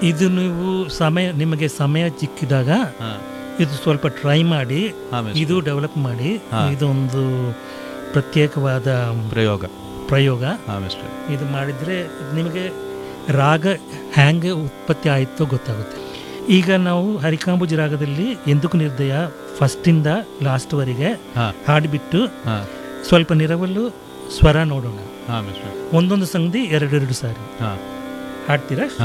ಇದು ನೀವು ನಿಮಗೆ ಸಮಯ ಸಿಕ್ಕಿದಾಗ ಇದು ಸ್ವಲ್ಪ ಟ್ರೈ ಮಾಡಿ, ಇದು ಡೆವಲಪ್ ಮಾಡಿ. ಇದೊಂದು ಪ್ರತ್ಯೇಕವಾದ ಪ್ರಯೋಗ. ಇದು ಮಾಡಿದರೆ ನಿಮಗೆ ರಾಗ ಹ್ಯಾಂಗೆ ಉತ್ಪತ್ತಿ ಆಯಿತೋ ಗೊತ್ತಾಗುತ್ತೆ. ಈಗ ನಾವು ಹರಿಕಾಂಬುಜಿ ರಾಗದಲ್ಲಿ ಎಂದಕ್ಕೂ ನಿರ್ದಯ ಫಸ್ಟಿಂದ ಲಾಸ್ಟ್ವರೆಗೆ ಹಾಡಿಬಿಟ್ಟು ಸ್ವಲ್ಪ ನಿರವಲು ಸ್ವರ ನೋಡೋಣ. ಒಂದೊಂದು ಸಂಗತಿ 2 ಸಾರಿ ಹಾಡ್ತೀರಾ?